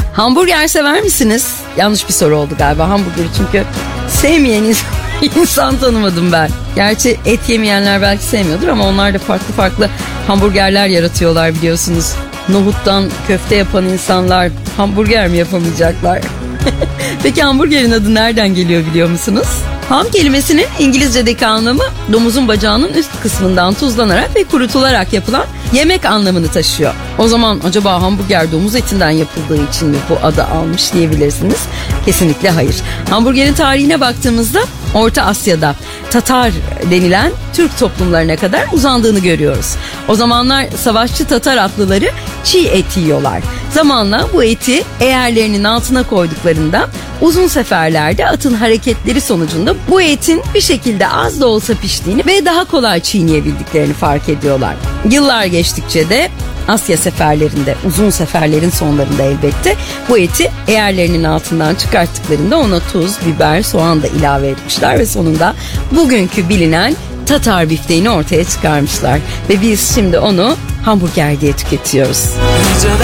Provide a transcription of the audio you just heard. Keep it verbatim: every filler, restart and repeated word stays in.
Hamburger sever misiniz? Yanlış bir soru oldu galiba hamburgeri, çünkü sevmeyen insan, insan tanımadım ben. Gerçi et yemeyenler belki sevmiyordur ama onlar da farklı farklı hamburgerler yaratıyorlar biliyorsunuz. Nohuttan köfte yapan insanlar hamburger mi yapamayacaklar? Peki hamburgerin adı nereden geliyor biliyor musunuz? Ham kelimesinin İngilizce'deki anlamı domuzun bacağının üst kısmından tuzlanarak ve kurutularak yapılan yemek anlamını taşıyor. O zaman acaba hamburger domuz etinden yapıldığı için mi bu adı almış diyebilirsiniz. Kesinlikle hayır. Hamburgerin tarihine baktığımızda Orta Asya'da Tatar denilen Türk toplumlarına kadar uzandığını görüyoruz. O zamanlar savaşçı Tatar atlıları çiğ et yiyorlar. Zamanla bu eti eğerlerinin altına koyduklarında uzun seferlerde atın hareketleri sonucunda bu etin bir şekilde az da olsa piştiğini ve daha kolay çiğneyebildiklerini fark ediyorlar. Yıllar geçtikçe de Asya seferlerinde, uzun seferlerin sonlarında elbette bu eti eğerlerinin altından çıkarttıklarında ona tuz, biber, soğan da ilave etmişler ve sonunda bugünkü bilinen Tatar bifteğini ortaya çıkarmışlar ve biz şimdi onu hamburger diye tüketiyoruz.